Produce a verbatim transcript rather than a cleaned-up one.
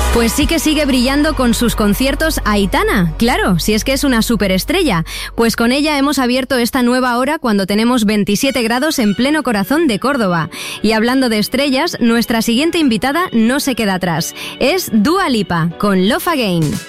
Pues sí que sigue brillando con sus conciertos Aitana, claro, si es que es una superestrella. Pues con ella hemos abierto esta nueva hora cuando tenemos veintisiete grados en pleno corazón de Córdoba. Y hablando de estrellas, nuestra siguiente invitada no se queda atrás. Es Dua Lipa, con Love Again.